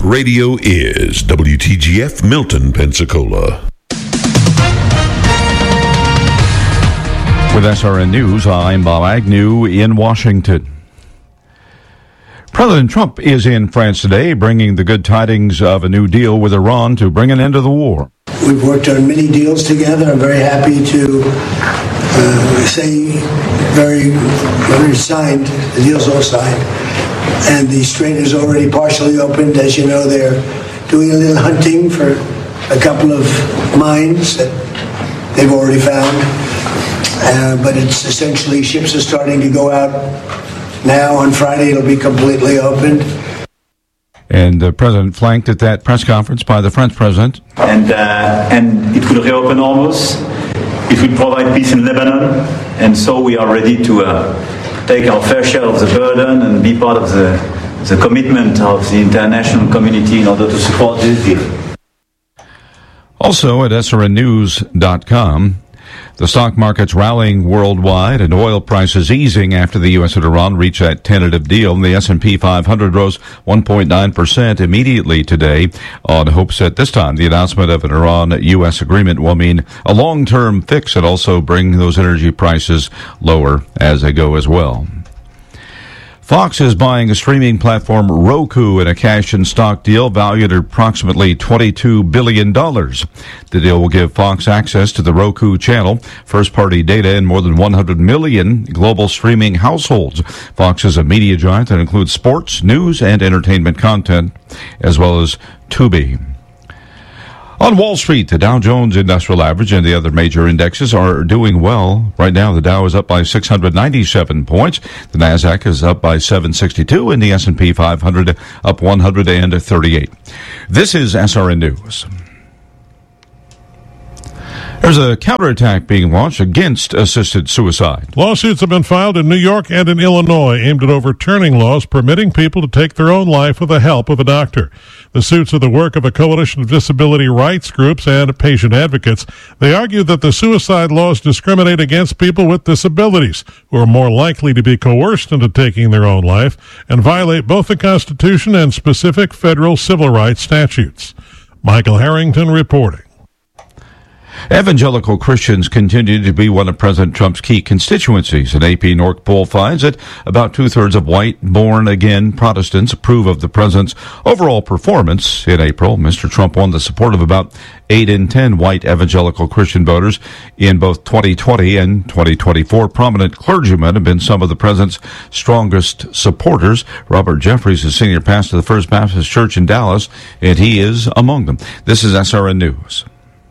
radio is WTGF Milton, Pensacola. With SRN News, I'm Bob Agnew in Washington. President Trump is in France today, bringing the good tidings of a new deal with Iran to bring an end to the war. We've worked on many deals together. I'm very happy to say very signed. The deal's all signed. And the strait is already partially opened. As you know, they're doing a little hunting for a couple of mines that they've already found. But it's essentially ships are starting to go out now. On Friday, it'll be completely opened. And the president flanked at that press conference by the French president. And it will reopen Hormuz. It will provide peace in Lebanon. And so we are ready to take our fair share of the burden and be part of the commitment of the international community in order to support this deal. Also at srnnews.com, the stock market's rallying worldwide and oil prices easing after the U.S. and Iran reached that tentative deal. The S&P 500 rose 1.9% immediately today on hopes that this time the announcement of an Iran-U.S. agreement will mean a long-term fix and also bring those energy prices lower as they go as well. Fox is buying a streaming platform Roku in a cash and stock deal valued at approximately $22 billion. The deal will give Fox access to the Roku channel, first-party data in more than 100 million global streaming households. Fox is a media giant that includes sports, news, and entertainment content, as well as Tubi. On Wall Street, the Dow Jones Industrial Average and the other major indexes are doing well. Right now, the Dow is up by 697 points. The Nasdaq is up by 762, and the S&P 500 up 138. This is SRN News. There's a counterattack being launched against assisted suicide. Lawsuits have been filed in New York and in Illinois aimed at overturning laws permitting people to take their own life with the help of a doctor. The suits are the work of a coalition of disability rights groups and patient advocates. They argue that the suicide laws discriminate against people with disabilities who are more likely to be coerced into taking their own life and violate both the Constitution and specific federal civil rights statutes. Michael Harrington reporting. Evangelical Christians continue to be one of President Trump's key constituencies. An AP North poll finds that about two-thirds of white, born-again Protestants approve of the president's overall performance. In April, Mr. Trump won the support of about 8 in 10 white evangelical Christian voters in both 2020 and 2024. Prominent clergymen have been some of the president's strongest supporters. Robert Jeffries is senior pastor of the First Baptist Church in Dallas, and he is among them. This is SRN News.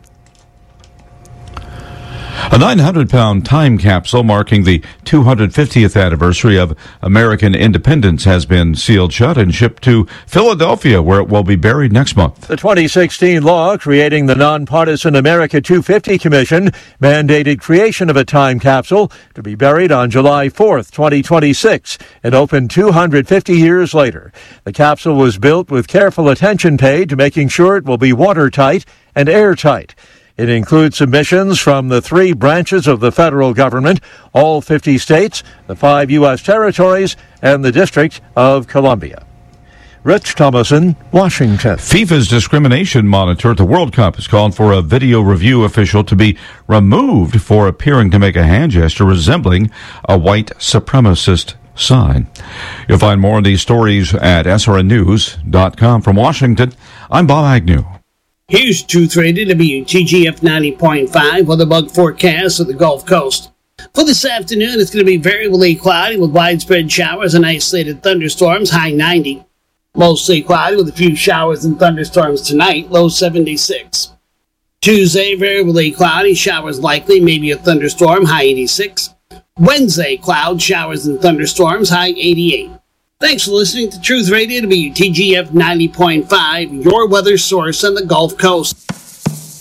A 900-pound time capsule marking the 250th anniversary of American independence has been sealed shut and shipped to Philadelphia, where it will be buried next month. The 2016 law creating the nonpartisan America 250 Commission mandated creation of a time capsule to be buried on July 4th, 2026, and opened 250 years later. The capsule was built with careful attention paid to making sure it will be watertight and airtight. It includes submissions from the 3 branches of the federal government, all 50 states, the 5 U.S. territories, and the District of Columbia. Rich Thomason, Washington. FIFA's discrimination monitor at the World Cup has called for a video review official to be removed for appearing to make a hand gesture resembling a white supremacist sign. You'll find more on these stories at srnnews.com. From Washington, I'm Bob Agnew. Here's Truth Radio WTGF 90.5 weather bug forecast of the Gulf Coast. For this afternoon, it's going to be variably cloudy with widespread showers and isolated thunderstorms, high 90. Mostly cloudy with a few showers and thunderstorms tonight, low 76. Tuesday, variably cloudy, showers likely, maybe a thunderstorm, high 86. Wednesday, cloud, showers and thunderstorms, high 88. Thanks for listening to Truth Radio WTGF 90.5, your weather source on the Gulf Coast.